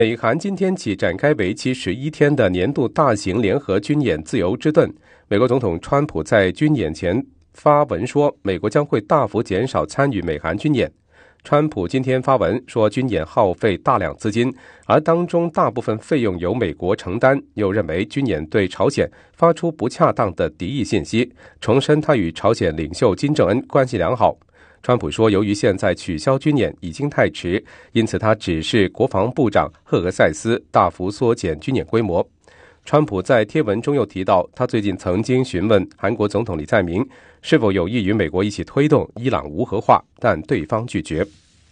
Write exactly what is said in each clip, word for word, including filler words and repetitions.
美韩今天起展开为期十一天的年度大型联合军演自由之盾。美国总统川普在军演前发文说，美国将会大幅减少参与美韩军演。川普今天发文说，军演耗费大量资金，而当中大部分费用由美国承担，又认为军演对朝鲜发出不恰当的敌意信息，重申他与朝鲜领袖金正恩关系良好。川普说，由于现在取消军演已经太迟，因此他指示国防部长赫俄塞斯大幅缩减军演规模。川普在贴文中又提到，他最近曾经询问韩国总统李在明是否有意与美国一起推动伊朗无核化，但对方拒绝。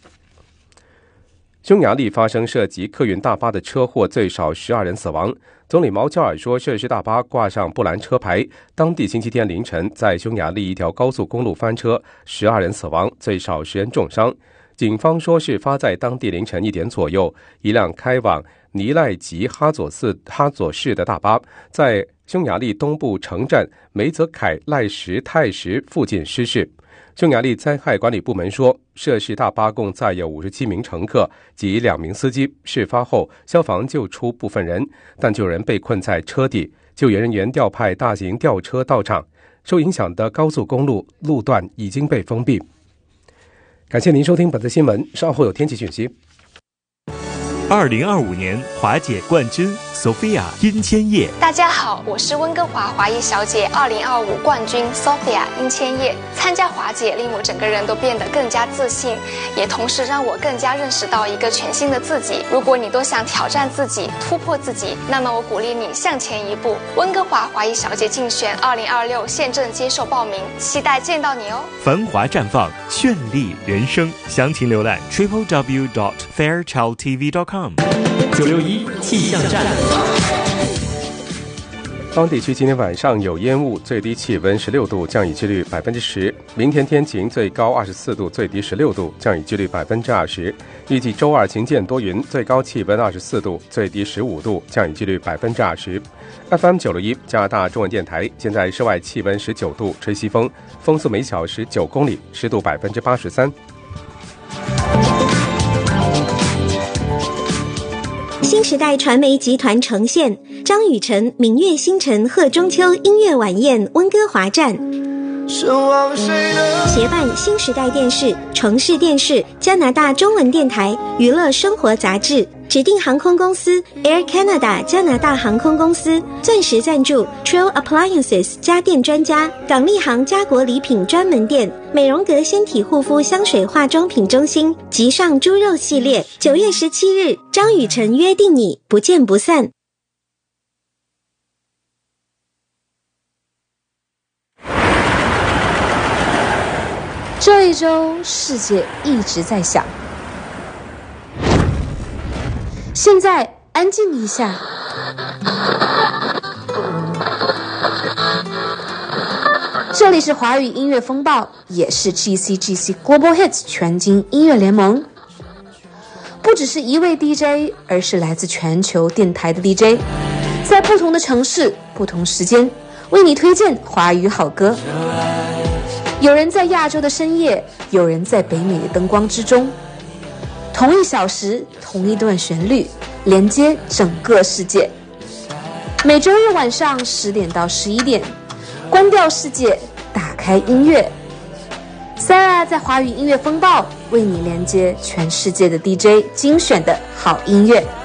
匈牙利发生涉及客运大巴的车祸，最少十二人死亡。总理毛焦尔说，涉事大巴挂上波兰车牌，当地星期天凌晨在匈牙利一条高速公路翻车，十二人死亡，最少十人重伤。警方说，事发在当地凌晨一点左右，一辆开往尼赖吉哈佐市哈佐市的大巴在匈牙利东部城镇梅泽凯赖什泰什附近失事。匈牙利灾害管理部门说，涉事大巴共载有五十七名乘客及两名司机。事发后，消防救出部分人，但就有人被困在车底，救援人员调派大型吊车到场。受影响的高速公路路段已经被封闭。感谢您收听本次新闻，稍后有天气讯息。 二零二五年华姐冠军 Sophia 殷千叶。 大家好，我是温哥华华裔小姐二零二五冠军 Sophia 殷千叶。参加华姐令我整个人都变得更加自信，也同时让我更加认识到一个全新的自己。如果你都想挑战自己、突破自己，那么我鼓励你向前一步。温哥华华裔小姐竞选二零二六现正接受报名，期待见到你哦。 繁华绽放，绚丽人生，详情浏览 triple w dot fairchild t v dot com。 九六一气象站。 当地区今天晚上有烟雾，最低气温十六度，降雨几率百分之十。明天天晴，最高二十四度，最低十六度，降雨几率百分之二十。预计周二晴间多云，最高气温二十四度，最低十五度，降雨几率百分之二十。F M 九六一加拿大中文电台，现在室外气温十九度，吹西风，风速每小时九公里，湿度百分之八十三。 新时代传媒集团呈现张雨晨明月星辰贺中秋音乐晚宴温哥华站，协办新时代电视、城市电视、加拿大中文电台、娱乐生活杂志，指定航空公司 Air Canada 加拿大航空公司，钻石赞助 Trail Appliances 家电专家，港立行家国礼品专门店，美容阁纤体护肤香水化妆品中心，极上猪肉系列。九月十七日，张雨晨约定你，不见不散。 这一周世界一直在响，现在安静一下。这里是华语音乐风暴，也是 G C G C Global Hits 全金音乐联盟。不只是一位 D J， 而是来自全球电台的 D J， 在不同的城市、不同时间，为你推荐华语好歌。有人在亚洲的深夜，有人在北美的灯光之中。同一小时，同一段旋律，连接整个世界。每周日晚上十点到十一点，关掉世界，打开音乐。Sarah 在华语音乐风暴为你连接全世界的 D J 精选的好音乐。